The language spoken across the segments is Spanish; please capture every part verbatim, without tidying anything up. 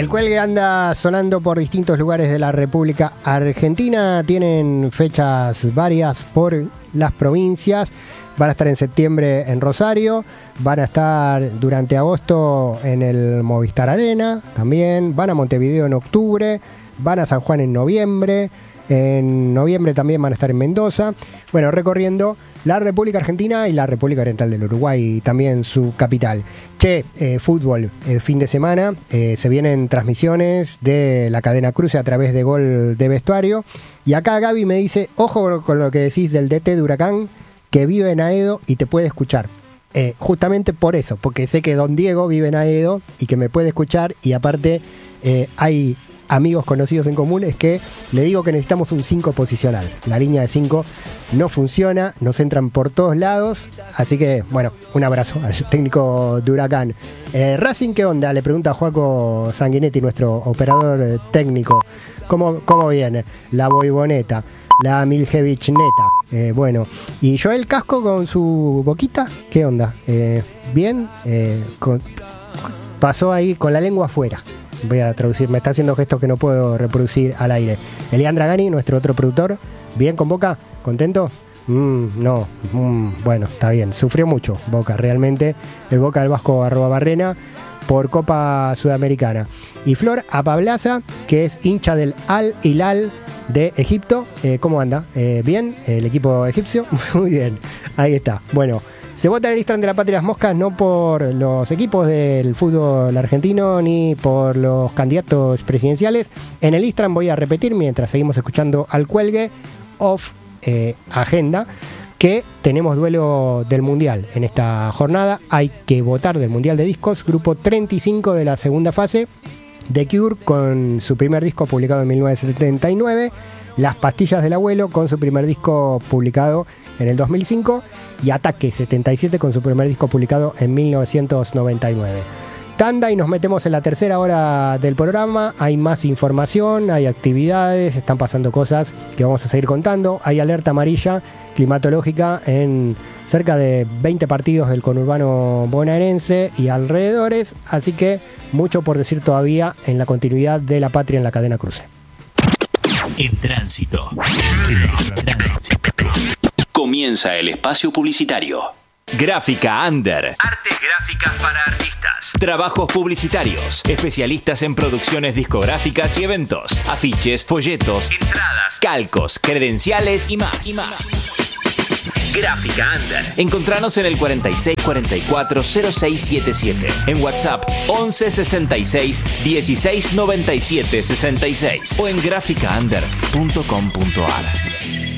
El cuelgue anda sonando por distintos lugares de la República Argentina. Tienen fechas varias por las provincias. Van a estar en septiembre en Rosario. Van a estar durante agosto en el Movistar Arena también. Van a Montevideo en octubre. Van a San Juan en noviembre. En noviembre también van a estar en Mendoza. Bueno, recorriendo la República Argentina y la República Oriental del Uruguay, también su capital. Che, eh, fútbol, el fin de semana. Eh, se vienen transmisiones de la cadena Cruce a través de Gol de Vestuario. Y acá Gaby me dice, ojo con lo que decís del D T de Huracán, que vive en Aedo y te puede escuchar. Eh, justamente por eso, porque sé que Don Diego vive en Aedo y que me puede escuchar, y aparte eh, hay amigos conocidos en común, es que le digo que necesitamos un cinco posicional. La línea de cinco no funciona, nos entran por todos lados, así que, bueno, un abrazo al técnico de Huracán. Eh, Racing, ¿qué onda? Le pregunta a Joaco Sanguinetti, nuestro operador eh, técnico. ¿Cómo, ¿Cómo viene? La Boiboneta, la Miljevich Neta. Eh, bueno, y Joel Casco con su boquita, ¿qué onda? Eh, ¿Bien? Eh, con, pasó ahí con la lengua afuera. Voy a traducir, me está haciendo gestos que no puedo reproducir al aire. Elian Dragani, nuestro otro productor, ¿bien con Boca? ¿Contento? Mm, no, mm, bueno, está bien. Sufrió mucho Boca, realmente. El Boca del Vasco arroba Barrena por Copa Sudamericana. Y Flor Apablaza, que es hincha del Al Hilal de Egipto. Eh, ¿Cómo anda? Eh, ¿Bien? ¿El equipo egipcio? Muy bien, ahí está. Bueno, se vota en el Instagram de la Patria de las Moscas no por los equipos del fútbol argentino ni por los candidatos presidenciales. En el Instagram, voy a repetir mientras seguimos escuchando al cuelgue, off eh, agenda, que tenemos duelo del Mundial en esta jornada. Hay que votar del Mundial de Discos, grupo treinta y cinco de la segunda fase. The Cure con su primer disco publicado en mil novecientos setenta y nueve. Las Pastillas del Abuelo con su primer disco publicado en el dos mil cinco. Y Ataque setenta y siete con su primer disco publicado en mil novecientos noventa y nueve. Tanda y nos metemos en la tercera hora del programa. Hay más información, hay actividades, están pasando cosas que vamos a seguir contando. Hay alerta amarilla climatológica en cerca de veinte partidos del conurbano bonaerense y alrededores, así que mucho por decir todavía en la continuidad de La Patria en la cadena Cruce. En tránsito. En tránsito. Comienza el espacio publicitario. Gráfica Under. Artes gráficas para artistas. Trabajos publicitarios. Especialistas en producciones discográficas y eventos. Afiches, folletos, entradas, calcos, credenciales y más. Y más. Gráfica Under. Encontranos en el cuarenta y seis cuarenta y cuatro cero seis setenta y siete. En WhatsApp once sesenta y seis dieciséis noventa y siete sesenta y seis. O en gráfica under punto com punto a r.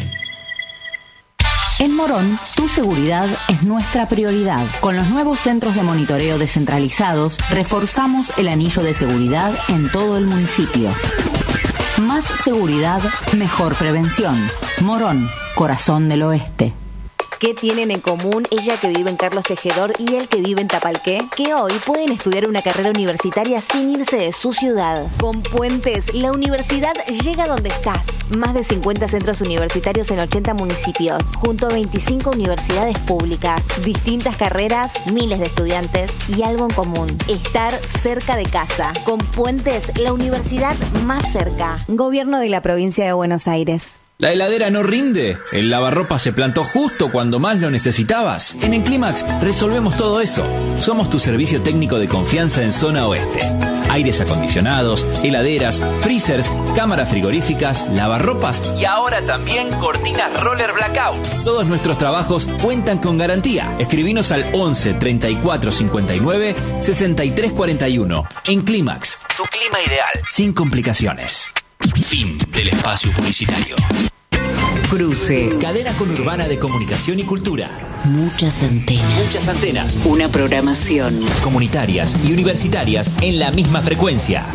En Morón, tu seguridad es nuestra prioridad. Con los nuevos centros de monitoreo descentralizados, reforzamos el anillo de seguridad en todo el municipio. Más seguridad, mejor prevención. Morón, corazón del oeste. ¿Qué tienen en común ella que vive en Carlos Tejedor y él que vive en Tapalqué? Que hoy pueden estudiar una carrera universitaria sin irse de su ciudad. Con Puentes, la universidad llega donde estás. Más de cincuenta centros universitarios en ochenta municipios, junto a veinticinco universidades públicas. Distintas carreras, miles de estudiantes y algo en común: estar cerca de casa. Con Puentes, la universidad más cerca. Gobierno de la Provincia de Buenos Aires. ¿La heladera no rinde? ¿El lavarropa se plantó justo cuando más lo necesitabas? En Enclimax resolvemos todo eso. Somos tu servicio técnico de confianza en zona oeste. Aires acondicionados, heladeras, freezers, cámaras frigoríficas, lavarropas y ahora también cortinas roller blackout. Todos nuestros trabajos cuentan con garantía. Escribinos al once treinta y cuatro cincuenta y nueve sesenta y tres cuarenta y uno. Enclimax, tu clima ideal, sin complicaciones. Fin del espacio publicitario. Cruce. Cadena conurbana de comunicación y cultura. Muchas antenas. Muchas antenas. Una programación. Comunitarias y universitarias en la misma frecuencia.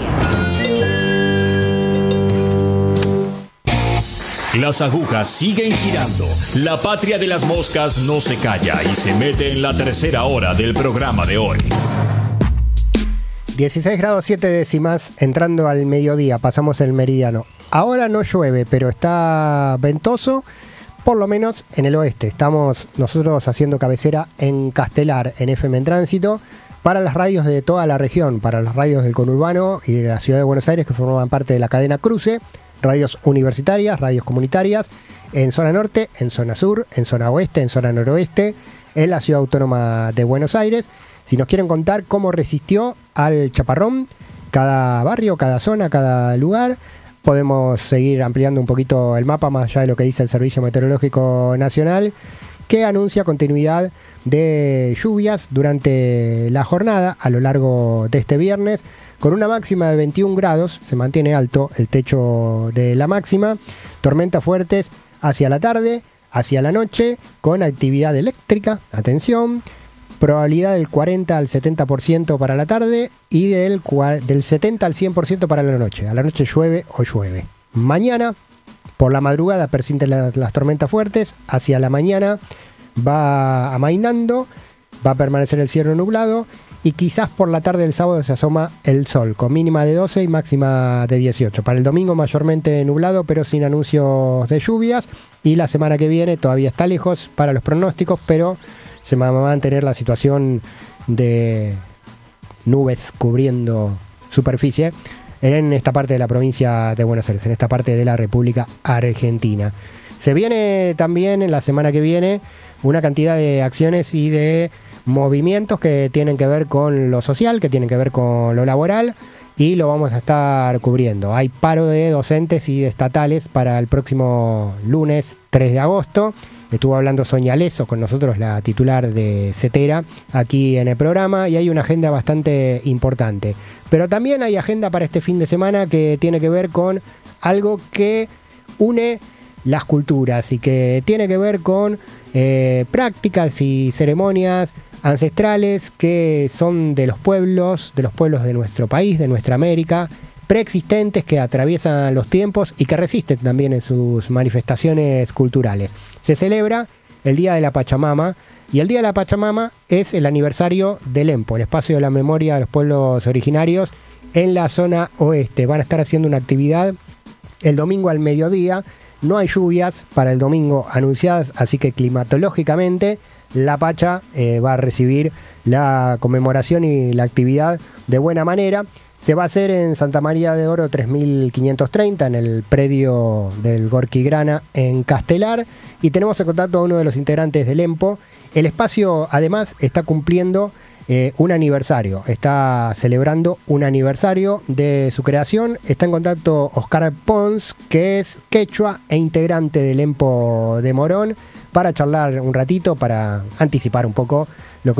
Las agujas siguen girando. La Patria de las Moscas no se calla y se mete en la tercera hora del programa de hoy. dieciséis grados siete décimas, entrando al mediodía, pasamos el meridiano. Ahora no llueve, pero está ventoso, por lo menos en el oeste. Estamos nosotros haciendo cabecera en Castelar, en F M en Tránsito. para las radios de toda la región, para las radios del conurbano y de la ciudad de Buenos Aires que formaban parte de la cadena Cruce, radios universitarias, radios comunitarias, en zona norte, en zona sur, en zona oeste, en zona noroeste, en la ciudad autónoma de Buenos Aires. Si nos quieren contar cómo resistió al chaparrón cada barrio, cada zona, cada lugar, podemos seguir ampliando un poquito el mapa más allá de lo que dice el Servicio Meteorológico Nacional, que anuncia continuidad de lluvias durante la jornada a lo largo de este viernes, con una máxima de veintiún grados, se mantiene alto el techo de la máxima, tormentas fuertes hacia la tarde, hacia la noche, con actividad eléctrica, atención, probabilidad del cuarenta al setenta por ciento para la tarde y del, del setenta al cien por ciento para la noche. A la noche llueve o llueve. Mañana, por la madrugada, persisten las, las tormentas fuertes, hacia la mañana va amainando, va a permanecer el cielo nublado y quizás por la tarde del sábado se asoma el sol, con mínima de doce y máxima de dieciocho. Para el domingo mayormente nublado, pero sin anuncios de lluvias, y la semana que viene todavía está lejos para los pronósticos, pero se va a mantener la situación de nubes cubriendo superficie en esta parte de la provincia de Buenos Aires, en esta parte de la República Argentina. Se viene también en la semana que viene una cantidad de acciones y de movimientos que tienen que ver con lo social, que tienen que ver con lo laboral, y lo vamos a estar cubriendo. Hay paro de docentes y de estatales para el próximo lunes tres de agosto. Estuvo hablando Sonia Leso con nosotros, la titular de CETERA, aquí en el programa, y hay una agenda bastante importante. Pero también hay agenda para este fin de semana que tiene que ver con algo que une las culturas y que tiene que ver con eh, prácticas y ceremonias ancestrales que son de los pueblos, de los pueblos de nuestro país, de nuestra América, preexistentes, que atraviesan los tiempos y que resisten también en sus manifestaciones culturales. Se celebra el Día de la Pachamama, y el Día de la Pachamama es el aniversario del EMPO, el Espacio de la Memoria de los Pueblos Originarios, en la zona oeste. Van a estar haciendo una actividad el domingo al mediodía. No hay lluvias para el domingo anunciadas, así que climatológicamente la Pacha eh, va a recibir la conmemoración y la actividad de buena manera. Se va a hacer en Santa María de Oro tres mil quinientos treinta, en el predio del Gorki Grana en Castelar, y tenemos en contacto a uno de los integrantes del EMPO. El espacio además está cumpliendo eh, un aniversario, está celebrando un aniversario de su creación. Está en contacto Oscar Pons, que es quechua e integrante del EMPO de Morón, para charlar un ratito, para anticipar un poco